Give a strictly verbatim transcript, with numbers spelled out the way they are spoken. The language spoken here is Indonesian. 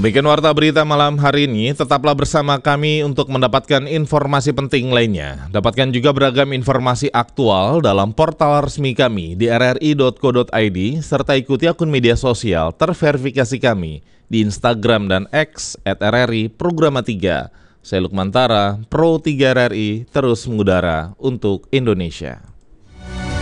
Demikian warta berita malam hari ini. Tetaplah bersama kami untuk mendapatkan informasi penting lainnya. Dapatkan juga beragam informasi aktual dalam portal resmi kami di r r i dot co dot i d serta ikuti akun media sosial terverifikasi kami di Instagram dan X at r r i programa tiga. Saya Lukman Tara, Pro tiga R R I, terus mengudara untuk Indonesia.